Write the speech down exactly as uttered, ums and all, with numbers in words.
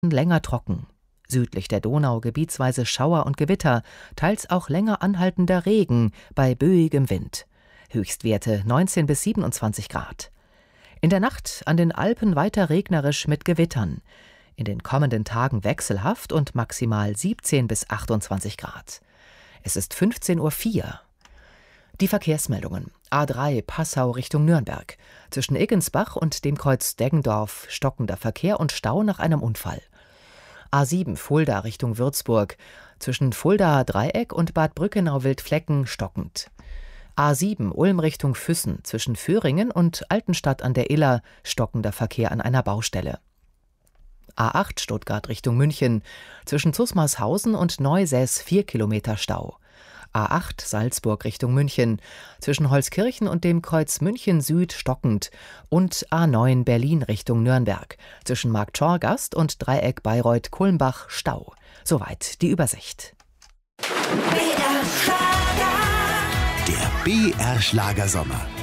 länger trocken. Südlich der Donau gebietsweise Schauer und Gewitter, teils auch länger anhaltender Regen bei böigem Wind. Höchstwerte neunzehn bis siebenundzwanzig Grad. In der Nacht an den Alpen weiter regnerisch mit Gewittern. In den kommenden Tagen wechselhaft und maximal siebzehn bis achtundzwanzig Grad. Es ist fünfzehn Uhr vier. Die Verkehrsmeldungen. A drei Passau Richtung Nürnberg. Zwischen Iggensbach und dem Kreuz Deggendorf stockender Verkehr und Stau nach einem Unfall. A sieben Fulda Richtung Würzburg. Zwischen Fuldaer Dreieck und Bad Brückenau-Wildflecken stockend. A sieben Ulm Richtung Füssen. Zwischen Föhringen und Altenstadt an der Iller stockender Verkehr an einer Baustelle. A acht Stuttgart Richtung München. Zwischen Zusmarshausen und Neusäß vier Kilometer Stau. A acht Salzburg Richtung München, zwischen Holzkirchen und dem Kreuz München Süd stockend und A neun Berlin Richtung Nürnberg, zwischen Marktschorgast und Dreieck Bayreuth-Kulmbach Stau. Soweit die Übersicht. B R Schlager. Der B R Schlagersommer.